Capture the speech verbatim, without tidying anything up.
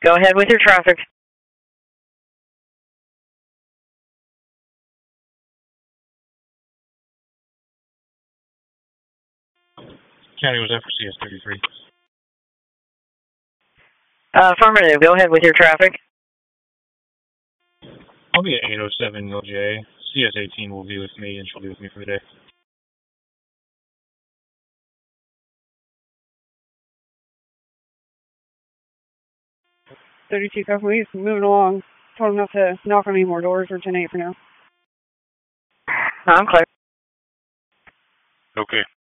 Go ahead with your traffic. County was F for C S thirty-three. Uh, affirmative. Go ahead with your traffic. I'll be at eight oh seven L J. C S eighteen will be with me, and she'll be with me for the day. thirty-two Company, moving along. Told him not to knock on any more doors or ten eight for now. I'm clear. Okay.